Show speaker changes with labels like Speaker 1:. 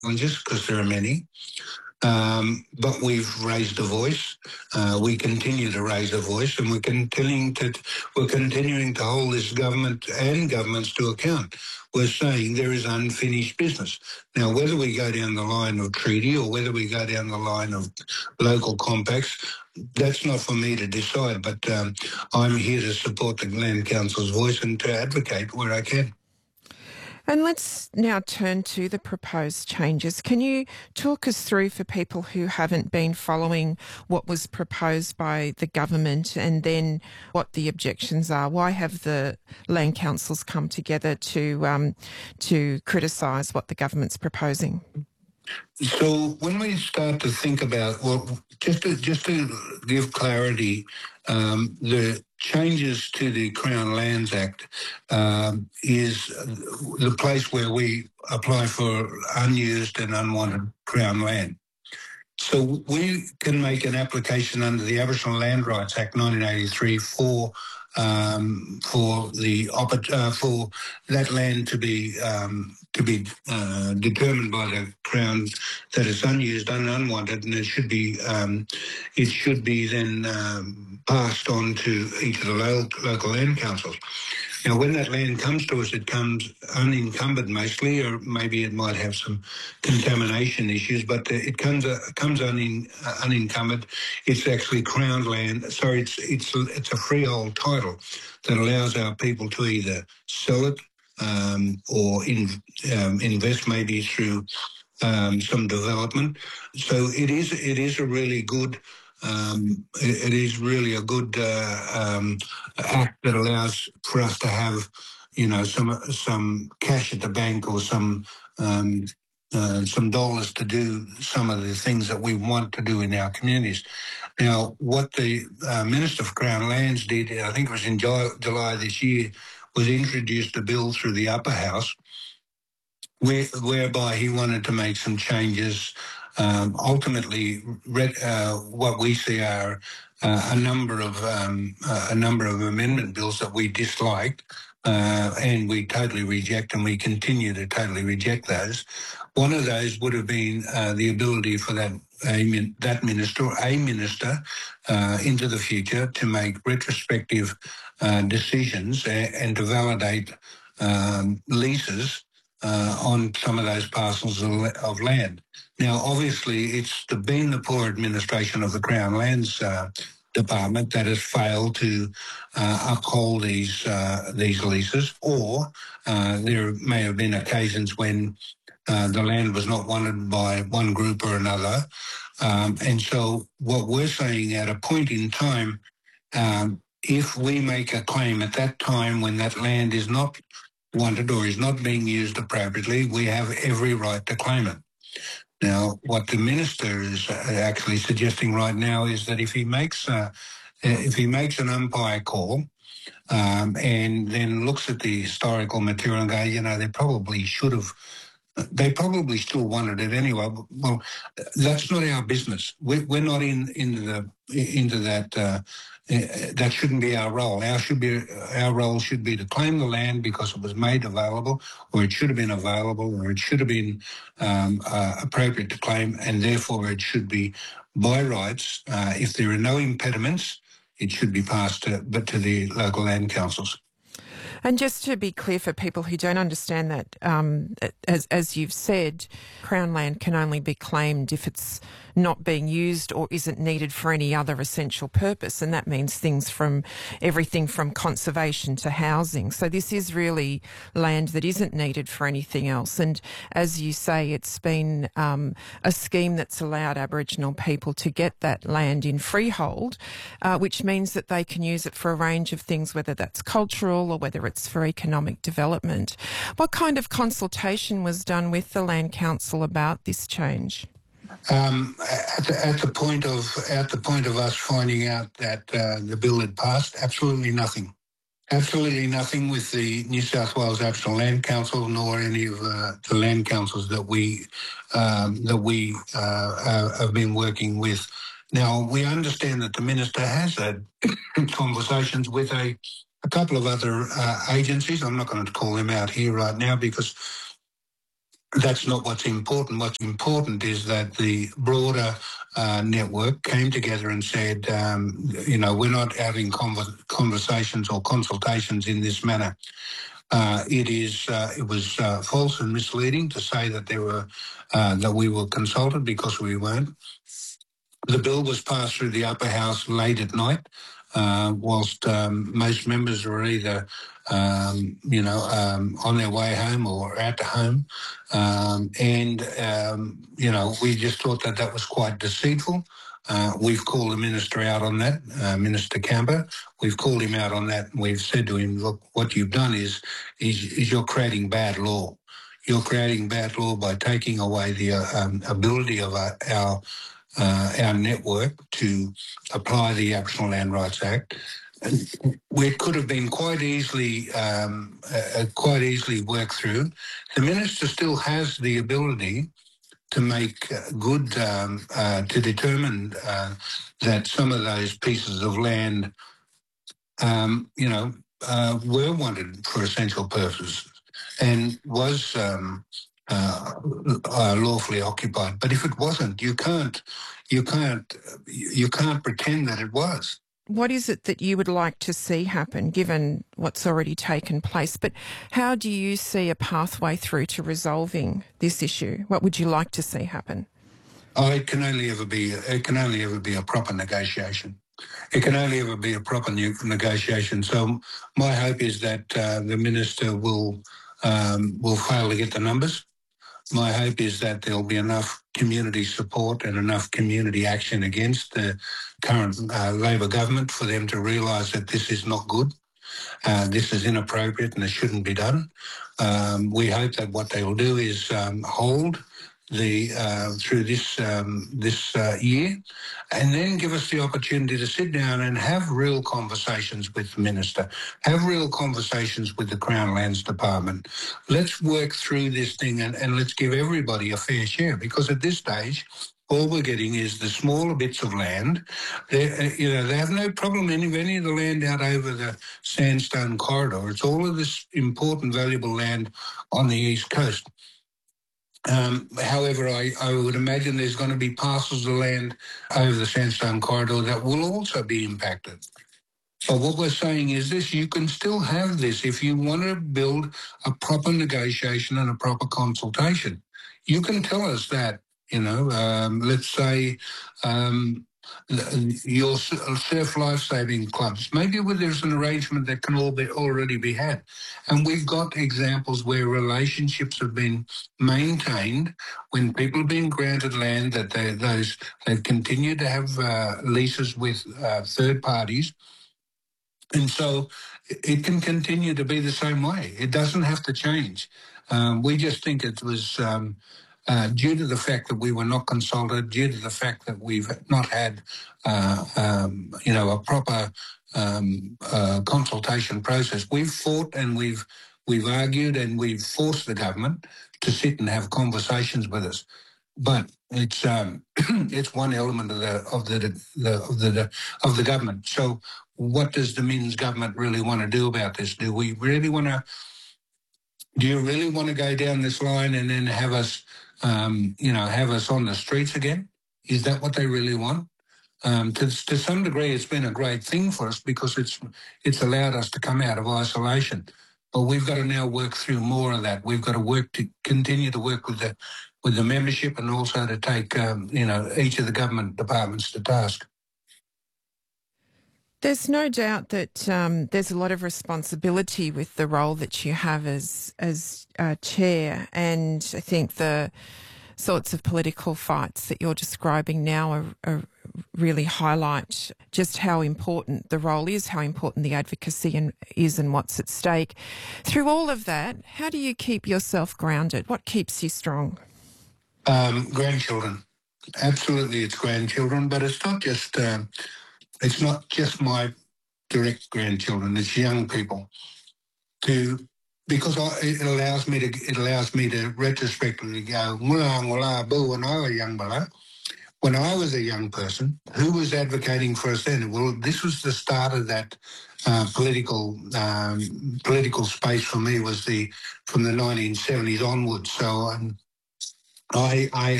Speaker 1: challenges, because there are many. But we've raised a voice. We continue to raise a voice, and we're continuing to hold this government and governments to account. We're saying there is unfinished business. Now, whether we go down the line of treaty or whether we go down the line of local compacts, that's not for me to decide. But I'm here to support the Land Council's voice and to advocate where I can.
Speaker 2: And let's now turn to the proposed changes. Can you talk us through, for people who haven't been following, what was proposed by the government and then what the objections are? Why have the land councils come together to criticise what the government's proposing?
Speaker 1: So when we start to think about, well, just to give clarity, the changes to the Crown Lands Act is the place where we apply for unused and unwanted Crown land. So we can make an application under the Aboriginal Land Rights Act 1983 for that land to be determined by the Crown that it's unused and unwanted, and it should be then passed on to each of the local land councils. Now, when that land comes to us, it comes unencumbered mostly, or maybe it might have some contamination issues, but it comes unencumbered. It's actually Crown land. Sorry, it's a freehold title that allows our people to either sell it or invest maybe through some development. So it is a really good. It is really a good act that allows for us to have, some cash at the bank or some dollars to do some of the things that we want to do in our communities. Now, what the Minister for Crown Lands did, I think it was in July this year, was introduced a bill through the upper house whereby he wanted to make some changes. Ultimately, what we see are a number of amendment bills that we disliked, and we totally reject, and we continue to totally reject those. One of those would have been the ability for that minister into the future to make retrospective decisions and to validate leases on some of those parcels of land. Now, obviously, it's been the poor administration of the Crown Lands Department that has failed to uphold these leases, or there may have been occasions when the land was not wanted by one group or another. And so what we're saying, at a point in time, if we make a claim at that time when that land is not wanted or is not being used appropriately, we have every right to claim it. Now, what the minister is actually suggesting right now is that if he makes an umpire call and then looks at the historical material and go, they probably should have. They probably still wanted it anyway. Well, that's not our business. We're not into that. That shouldn't be our role. Our role should be to claim the land because it was made available, or it should have been available, or it should have been appropriate to claim, and therefore it should be by rights. If there are no impediments, it should be passed to the local land councils.
Speaker 2: And just to be clear for people who don't understand that, as you've said, Crown land can only be claimed if it's not being used or isn't needed for any other essential purpose. And that means things from everything from conservation to housing. So this is really land that isn't needed for anything else. And as you say, it's been a scheme that's allowed Aboriginal people to get that land in freehold, which means that they can use it for a range of things, whether that's cultural or whether it's for economic development. What kind of consultation was done with the Land Council about this change?
Speaker 1: At the point of us finding out that the bill had passed, absolutely nothing. Absolutely nothing with the New South Wales Aboriginal Land Council, nor any of the land councils that we have been working with. Now, we understand that the minister has had conversations with a couple of other agencies. I'm not going to call them out here right now because That's not what's important. What's important is that the broader network came together and said, we're not having conversations or consultations in this manner. It was false and misleading to say that that we were consulted, because we weren't. The bill was passed through the upper house late at night, whilst most members were either, on their way home or at home. We just thought that was quite deceitful. We've called the minister out on that, Minister Camper. We've called him out on that, and we've said to him, look, what you've done is you're creating bad law. You're creating bad law by taking away the ability of our network to apply the Aboriginal Land Rights Act. It could have been quite easily worked through. The minister still has the ability to make good, to determine that some of those pieces of land, were wanted for essential purposes and was lawfully occupied. But if it wasn't, you can't pretend that it was.
Speaker 2: What is it that you would like to see happen, given what's already taken place? But how do you see a pathway through to resolving this issue? What would you like to see happen?
Speaker 1: It can only ever be a proper negotiation. It can only ever be a proper negotiation. So my hope is that the minister will fail to get the numbers. My hope is that there'll be enough community support and enough community action against the current Labor government for them to realise that this is not good. This is inappropriate and it shouldn't be done. We hope that what they will do is hold through this year, and then give us the opportunity to sit down and have real conversations with the minister, have real conversations with the Crown Lands Department. Let's work through this thing and let's give everybody a fair share, because at this stage, all we're getting is the smaller bits of land. They have no problem in any of the land out over the Sandstone Corridor. It's all of this important, valuable land on the East Coast. However, I would imagine there's going to be parcels of land over the Sandstone Corridor that will also be impacted. So what we're saying is this: you can still have this if you want to build a proper negotiation and a proper consultation. You can tell us that, let's say your surf life-saving clubs. Maybe there's an arrangement that can already be had. And we've got examples where relationships have been maintained when people have been granted land, that they've continued to have leases with third parties. And so it can continue to be the same way. It doesn't have to change. We just think it was due to the fact that we were not consulted, due to the fact that we've not had a proper consultation process. We've fought and we've argued and we've forced the government to sit and have conversations with us. But it's it's one element of the government. So what does the Minns government really want to do about this? Do you really want to go down this line and then have us have us on the streets again? Is that what they really want? To some degree, it's been a great thing for us because it's allowed us to come out of isolation. But we've got to now work through more of that. We've got to continue to work with the membership, and also to take each of the government departments to task.
Speaker 2: There's no doubt that there's a lot of responsibility with the role that you have as chair, and I think the sorts of political fights that you're describing now are really highlight just how important the role is, how important the advocacy is, and what's at stake. Through all of that, how do you keep yourself grounded? What keeps you strong?
Speaker 1: Grandchildren. Absolutely, it's grandchildren, but it's not just... It's not just my direct grandchildren; it's young people. Because it allows me to retrospectively go, when I was young fella. When I was a young person, who was advocating for us then? Well, this was the start of that political space for me. Was from the 1970s onwards. So I